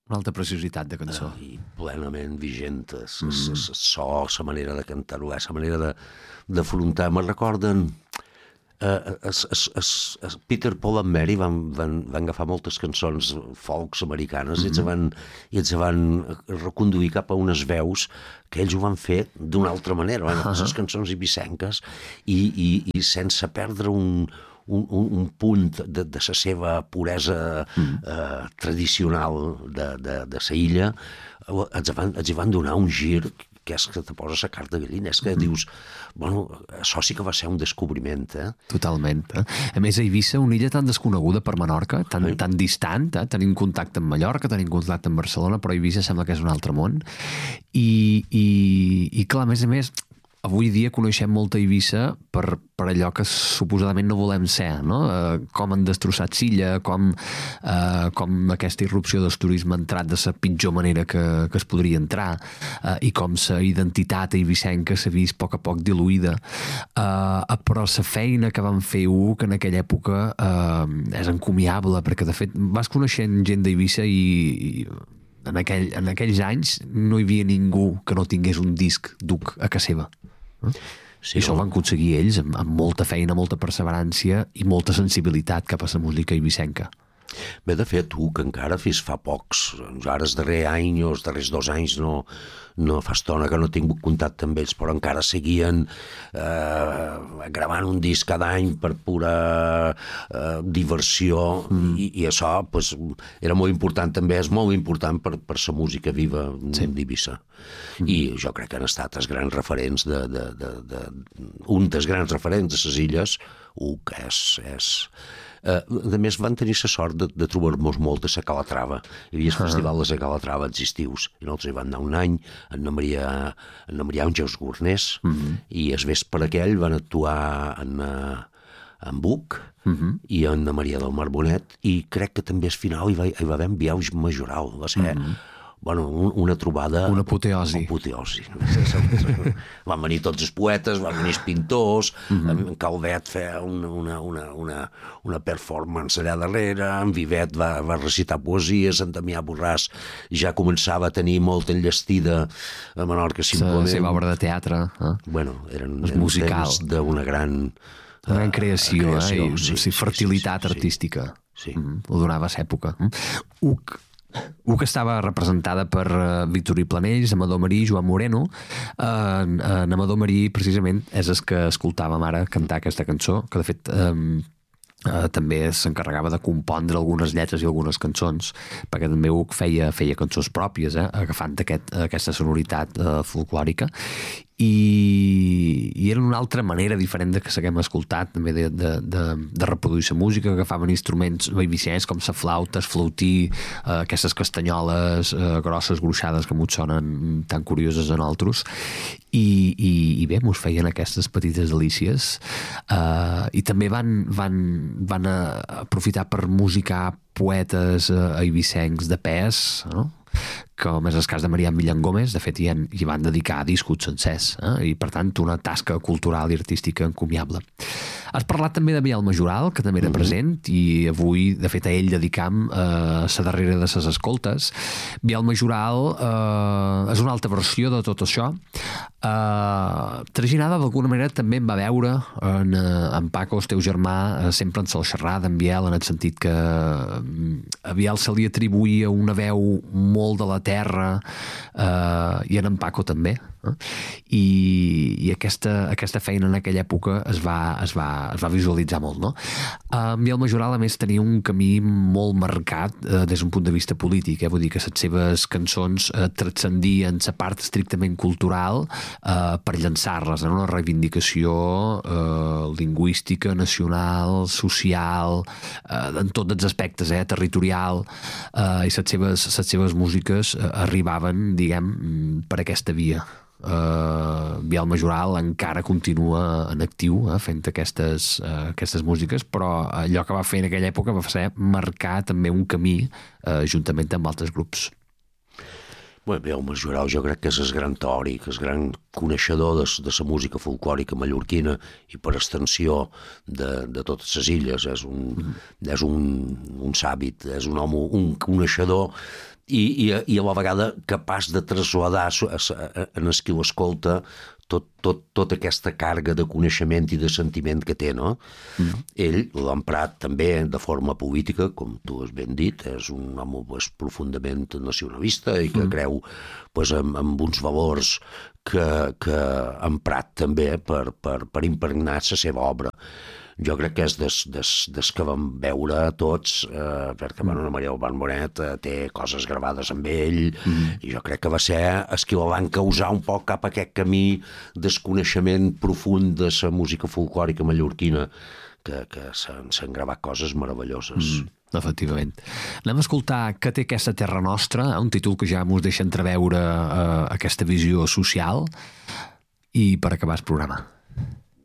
Una altra preciositat de cançó. I plenament vigent. El so, la manera de cantar-ho, la manera d'afrontar. Me recorden... Peter, Paul and Mary van agafar moltes cançons folks americanes i els van reconduir cap a unes veus que ells ho van fer d'una altra manera, van agafar les cançons ibicenques i sense perdre un punt de la seva puresa tradicional de la illa, els hi van donar un gir que és que te poses la carta gallina, és que dius, bueno, això sí que va ser un descobriment, Totalment. A més, a Eivissa, una illa tan desconeguda per Menorca, tan distant, tenim contacte amb Mallorca, tenim contacte amb Barcelona, però Eivissa sembla que és un altre món. I clar, a més, avui dia coneixem molta Eivissa per allò que suposadament no volem ser, no? Com han destrossat Silla, com aquesta irrupció del turisme ha entrat de la pitjor manera que es podria entrar, i com la identitat eivissenca s'ha vist a poc diluïda. Però la feina que van fer que en aquella època és encomiable, perquè de fet vas coneixent gent d'Eivissa i en aquells anys no hi havia ningú que no tingués un disc d'Uc a casa seva. Sí, això ho van aconseguir ells amb molta feina, molta perseverància i molta sensibilitat cap a la música eivissenca. Bé, de fet, que encara fins fa pocs, ara el darrer any o els darrers 2 anys no fa estona que no he tingut contacte amb ells, però encara seguien gravant un disc cada any per pura diversió, i això pues, era molt important també, és molt important per la música viva d'Eivissa. I jo crec que han estat els grans referents un dels grans referents de les illes, que és a més van tenir la sort de trobar-nos molt a la Calatrava. Hi havia el festival de la Calatrava als estius i nosaltres hi vam anar un any en Anna Maria Àngels Gornés, i el vespre aquell van actuar en Buc i en Anna Maria del Mar Bonet, i crec que també al final hi va haver un Biauix Majoral, va ser una trobada... Una apoteosi. Van venir tots els poetes, van venir els pintors, en Calvet feia una performance allà darrere, en Vivet va recitar poesies, en Damià Borràs ja començava a tenir molt enllestida a Menorca simplement. La seva obra de teatre. Bueno, eren musical. D'una gran... Una gran creació, i fertilitat artística. Ho donava a l'època. Uc estava representada per Victorí Planells, Amador Marí, Joan Moreno. En Amador Marí, precisament, és el que escoltàvem ara cantar aquesta cançó, que de fet també s'encarregava de compondre algunes lletres i algunes cançons, perquè també Uc feia cançons pròpies, agafant aquesta sonoritat folclòrica, i era una altra manera diferent de que s'haguem escoltat també de reproduir la música. Agafaven instruments eivissencs com la flauta, el flautí, aquestes castanyoles grosses, gruixades, que ens sonen tan curioses a nosaltres, i bé, mos feien aquestes petites delícies, i també van aprofitar per musicar poetes eivissencs de pes, no? Com és el cas de Marià Millán Gómez. De fet, hi van dedicar discos sencers, i per tant una tasca cultural i artística encomiable. Has parlat també de Biel Majoral, que també era present, i avui, de fet, a ell dedicam la darrera de les escoltes. Biel Majoral és una altra versió de tot això. Traginada d'alguna manera també em va veure en Paco, el teu germà, sempre en se'l xerrar d'en Biel, en el sentit que a Biel se li atribuïa una veu molt de la terra, i en Paco també, i aquesta feina en aquella època es va visualitzar molt, no? Biel Majoral, a més, tenia un camí molt marcat des d'un punt de vista polític, vull dir que les seves cançons transcendien la part estrictament cultural per llançar-les en una reivindicació lingüística, nacional, social, en tots els aspectes, territorial, i les seves músiques arribaven, diguem, per aquesta via. Biel Majoral encara continua en actiu fent aquestes músiques, però allò que va fer en aquella època va ser marcar també un camí juntament amb altres grups. Bé, Biel Majoral jo crec que és el gran teòric, el gran coneixedor de la música folclòrica mallorquina i per extensió de totes les illes. És un sàvit, és un home, un coneixedor i a la vegada capaç de traslladar en el qui l'escolta tota aquesta càrrega de coneixement i de sentiment que té, no? Ell l'ha emprat també de forma política, com tu has ben dit, és un home profundament nacionalista i que creu en uns valors que ha emprat també per impregnar la seva obra. Jo crec que és des que vam veure tots, perquè la Maria del Bar Moret té coses gravades amb ell, i jo crec que va ser el que la van causar un poc cap a aquest camí desconeixement profund de la música folclòrica mallorquina, que s'han gravat coses meravelloses. Efectivament. Anem a escoltar Què té aquesta terra nostra, un títol que ja mos deixa entreveure aquesta visió social, i per acabar el programa.